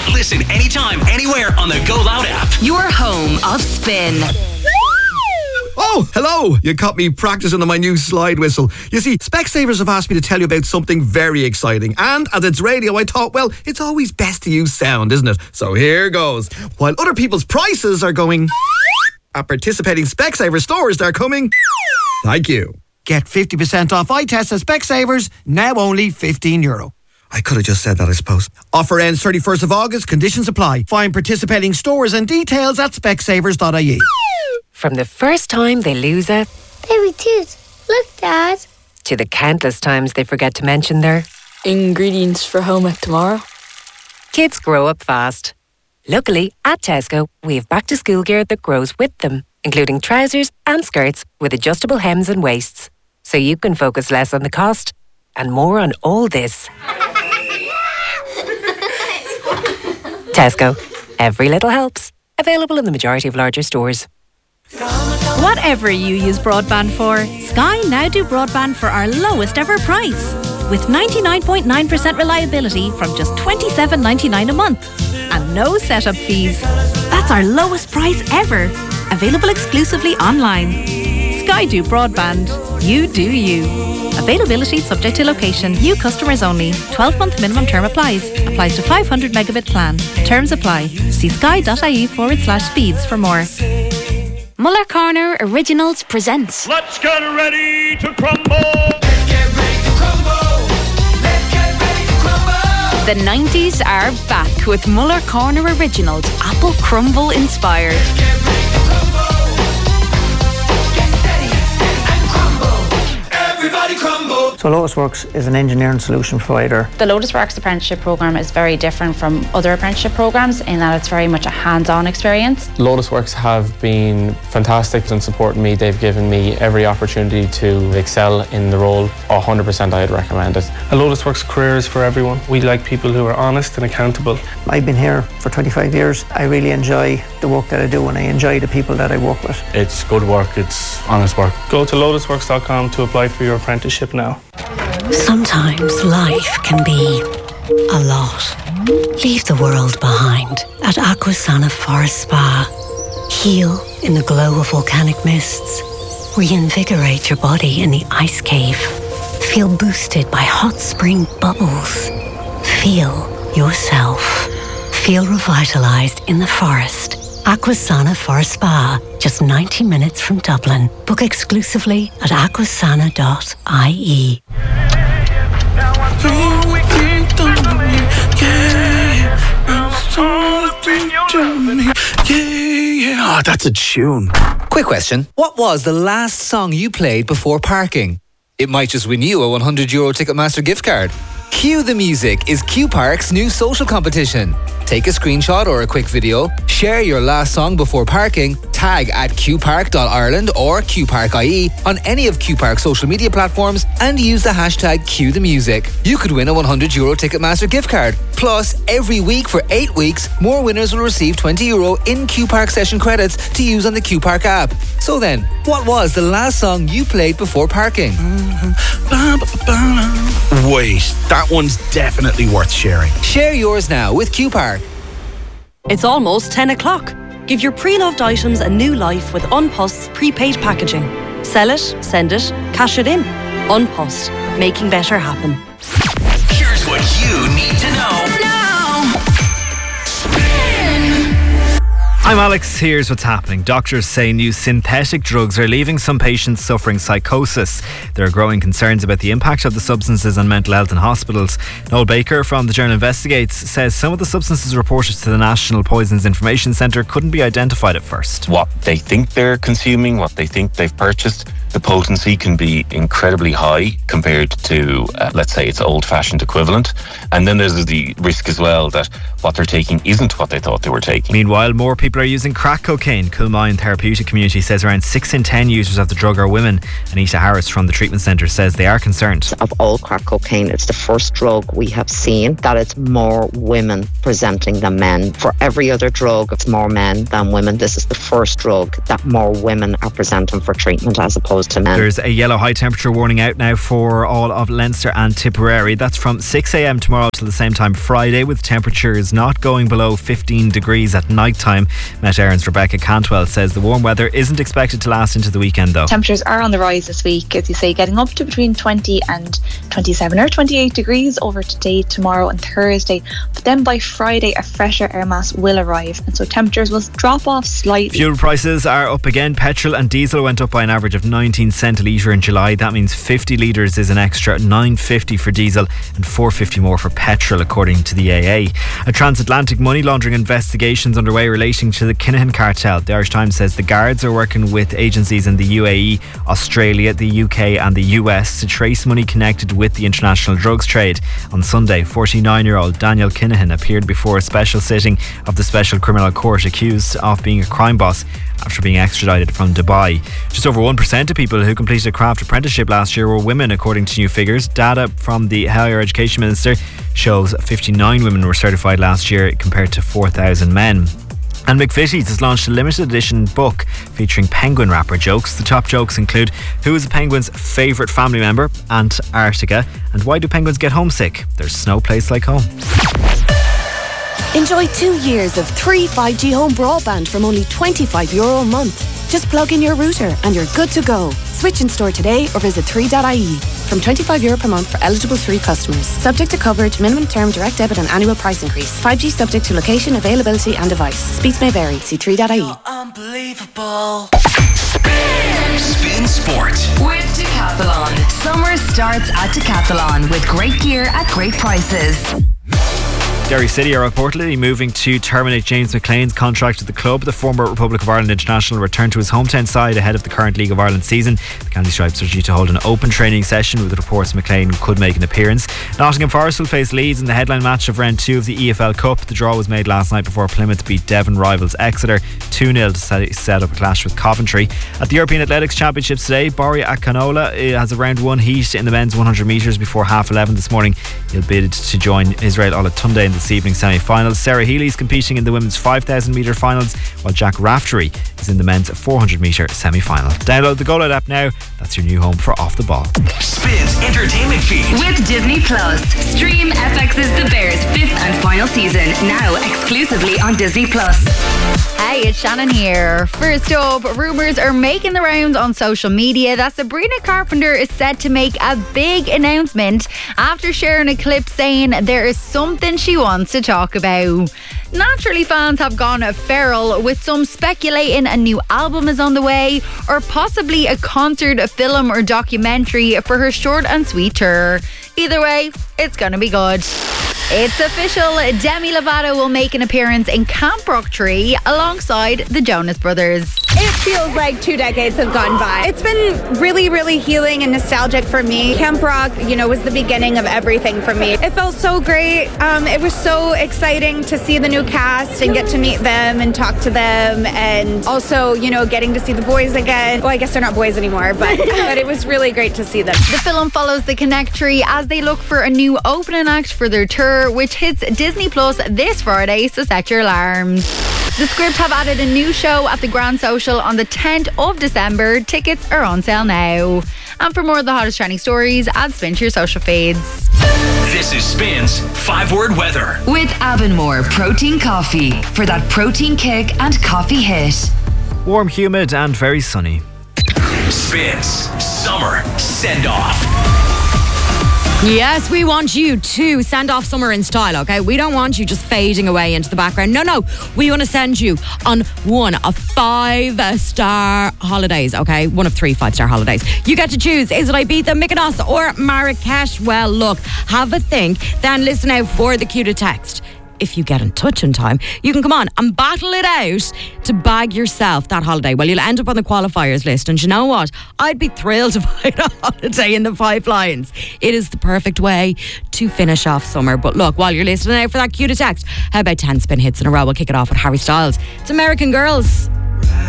Listen anytime, anywhere on the Go Loud app. Your home of Spin. Oh, hello! You caught me practicing on my new slide whistle. You see, Specsavers have asked me to tell you about something very exciting. And as it's radio, I thought, well, it's always best to use sound, isn't it? So here goes. While other people's prices are going... at participating Specsavers stores, they're coming... Thank you. Get 50% off eye tests at Specsavers, now only €15. I could have just said that, I suppose. Offer ends 31st of August, conditions apply. Find participating stores and details at specsavers.ie. From the first time they lose a baby tooth. Look, Dad. to the countless times they forget to mention their ingredients for home ec tomorrow. Kids grow up fast. Luckily, at Tesco, we have back to school gear that grows with them, including trousers and skirts with adjustable hems and waists. So you can focus less on the cost and more on all this. Tesco. Every little helps. Available in the majority of larger stores. Whatever you use broadband for, Sky now do broadband for our lowest ever price. With 99.9% reliability from just $27.99 a month. And no setup fees. That's our lowest price ever. Available exclusively online. Sky do broadband. You do you. Availability subject to location. New customers only. 12-month minimum term applies. Applies to 500 megabit plan. Terms apply. See sky.ie/speeds for more. Muller Corner Originals presents Let's get ready to crumble! The 90s are back with Muller Corner Originals, Apple Crumble inspired. So Lotus Works is an engineering solution provider. The Lotus Works apprenticeship programme is very different from other apprenticeship programmes in that it's very much a hands-on experience. Lotus Works have been fantastic in supporting me. They've given me every opportunity to excel in the role. 100% I'd recommend it. A Lotus Works career is for everyone. We like people who are honest and accountable. I've been here for 25 years. I really enjoy the work that I do and I enjoy the people that I work with. It's good work, it's honest work. Go to lotusworks.com to apply for your apprenticeship now. Sometimes life can be a lot. Leave the world behind at Aquasana Forest Spa. Heal in the glow of volcanic mists. Reinvigorate your body in the ice cave. Feel boosted by hot spring bubbles. Feel yourself. Feel revitalized in the forest. Aquasana Forest Spa, just 90 minutes from Dublin. Book exclusively at aquasana.ie. Oh, that's a tune. Quick question. What was the last song you played before parking? It might just win you a €100 Ticketmaster gift card. Cue the Music is Q Park's new social competition. Take a screenshot or a quick video, share your last song before parking, tag at qpark.ireland or qpark.ie on any of Q Park's social media platforms and use the hashtag #CueTheMusic. You could win a €100 Ticketmaster gift card. Plus, every week for 8 weeks, more winners will receive €20 in Q Park session credits to use on the Q Park app. So then, what was the last song you played before parking? Wait, that one's definitely worth sharing. Share yours now with Q Park. It's almost 10 o'clock. Give your pre-loved items a new life with Unpost's prepaid packaging. Sell it, send it, cash it in. Unpost, making better happen. Here's what you need to know now. I'm Alex, here's what's happening. Doctors say new synthetic drugs are leaving some patients suffering psychosis. There are growing concerns about the impact of the substances on mental health in hospitals. Noel Baker from the journal Investigates says some of the substances reported to the National Poisons Information Centre couldn't be identified at first. What they think they're consuming, what they think they've purchased, the potency can be incredibly high compared to, let's say, its old-fashioned equivalent. And then there's the risk as well that what they're taking isn't what they thought they were taking. Meanwhile, more people are using crack cocaine. Coolmine Therapeutic Community says around 6 in 10 users of the drug are women. Anita Harris from the treatment centre says they are concerned. Of all crack cocaine, it's the first drug we have seen that it's more women presenting than men. For every other drug, it's more men than women. This is the first drug that more women are presenting for treatment as opposed close to 9. There's a yellow high temperature warning out now for all of Leinster and Tipperary. That's from 6 a.m. tomorrow till the same time Friday, with temperatures not going below 15 degrees at night time. Met Éireann's Rebecca Cantwell says the warm weather isn't expected to last into the weekend though. Temperatures are on the rise this week, as you say, getting up to between 20 and 27 or 28 degrees over today, tomorrow and Thursday. But then by Friday a fresher air mass will arrive, and so temperatures will drop off slightly. Fuel prices are up again. Petrol and diesel went up by an average of 19 cent a litre in July. That means 50 litres is an extra $9.50 for diesel and $4.50 more for petrol, according to the AA. A transatlantic money laundering investigation is underway relating to the Kinahan cartel. The Irish Times says the guards are working with agencies in the UAE, Australia, the UK and the US to trace money connected with the international drugs trade. On Sunday, 49-year-old Daniel Kinahan appeared before a special sitting of the Special Criminal Court, accused of being a crime boss after being extradited from Dubai. Just over 1% of people who completed a craft apprenticeship last year were women, according to new figures. Data from the Higher Education Minister shows 59 women were certified last year compared to 4,000 men. And McVitie's has launched a limited edition book featuring penguin rapper jokes. The top jokes include: who is a penguin's favourite family member? Antarctica. And why do penguins get homesick? There's no place like home. Enjoy 2 years of 3 5G home broadband from only €25 a month. Just plug in your router and you're good to go. Switch in store today or visit 3.ie. From €25 per month for eligible 3 customers. Subject to coverage, minimum term, direct debit and annual price increase. 5G subject to location, availability and device. Speeds may vary. See 3.ie. Unbelievable. Spin Sport with Decathlon. Summer starts at Decathlon with great gear at great prices. Derry City are reportedly moving to terminate James McLean's contract at the club. The former Republic of Ireland international returned to his hometown side ahead of the current League of Ireland season. The Candy Stripes are due to hold an open training session with reports McLean could make an appearance. Nottingham Forest will face Leeds in the headline match of round 2 of the EFL Cup. The draw was made last night before Plymouth beat Devon rivals Exeter 2-0 to set up a clash with Coventry. At the European Athletics Championships today, Boria Akanola has a round 1 heat in the men's 100 metres before 11:30 this morning. He'll bid to join Israel Olatunde in this evening's semi-finals. Sarah Healy's competing in the women's 5,000 metre finals, while Jack Raftery is in the men's 400 metre semi-final. Download the GoLoud app now. That's your new home for Off the Ball. Spins entertainment feed with Disney Plus. Stream FX's The Bears 5th and final season now exclusively on Disney Plus. Hey, it's Shannon here. First up, rumours are making the rounds on social media that Sabrina Carpenter is set to make a big announcement after sharing a clip saying there is something she wants to talk about. Naturally, fans have gone feral, with some speculating a new album is on the way, or possibly a concert, a film or documentary for her short and sweet tour. Either way, it's gonna be good. It's official, Demi Lovato will make an appearance in Camp Rocktree alongside the Jonas Brothers. It feels like 2 decades have gone by. It's been really, really healing and nostalgic for me. Camp Rock, was the beginning of everything for me. It felt so great. It was so exciting to see the new cast and get to meet them and talk to them, and also, getting to see the boys again. Well, I guess they're not boys anymore, but it was really great to see them. The film follows the Connect Tree as they look for a new opening act for their tour, which hits Disney Plus this Friday, so set your alarms. The Script have added a new show at the Grand Social on the 10th of December. Tickets are on sale now. And for more of the hottest trending stories, add Spin to your social feeds. This is Spin's 5-word weather. With Avonmore Protein Coffee for that protein kick and coffee hit. Warm, humid and very sunny. Spin's summer send-off. Yes, we want you to send off summer in style, okay? We don't want you just fading away into the background. No. We want to send you on one of 5-star holidays, okay? One of 3 5-star holidays. You get to choose. Is it Ibiza, Mykonos or Marrakesh? Well, look, have a think. Then listen out for the cue to text. If you get in touch in time, you can come on and battle it out to bag yourself that holiday. Well, you'll end up on the qualifiers list, and you know what? I'd be thrilled to find a holiday in the 5 Lions. It is the perfect way to finish off summer. But look, while you're listening out for that cue to text, how about 10 spin hits in a row? We'll kick it off with Harry Styles. It's American Girls.